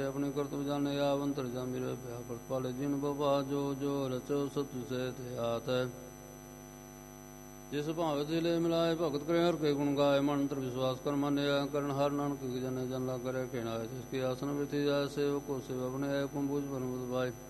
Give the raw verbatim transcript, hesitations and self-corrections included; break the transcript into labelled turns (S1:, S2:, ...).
S1: अपने कर्तव्य जाने आवंतर जा मेरे पाले जिन बपा जो जो रचो सतु से आत है जिस भाव दिले मिलाए भगत करे हर के गुण गाय मंत्र विश्वास कर माने करण हर नानक जन जन ला करे कहना जिसकी आसन वृथि जाय सेवक को सेवा बने कुंभुज बन भाई